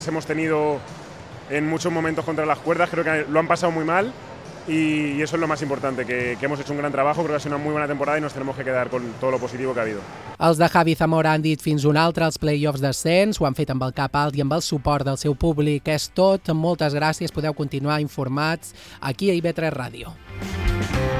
hemos tenido en muchos momentos contra las cuerdas, creo que lo han pasado muy mal y eso es lo más importante, que hemos hecho un gran trabajo, creo que ha sido una muy buena temporada y nos tenemos que quedar con todo lo positivo que ha habido. Els de Javi Zamora han dit fins un altre als play-offs d'ascens, ho han fet amb el cap alt i amb el suport del seu públic. És tot, moltes gràcies, podeu continuar informats aquí a IB3 Ràdio.